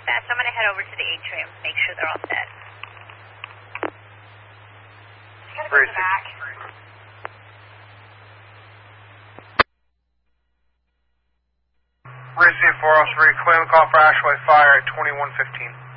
dispatch. I'm going to head over to the atrium, make sure they're all set. Just got to go to the back. Racing 403, claim call for Ashway Fire at 2115.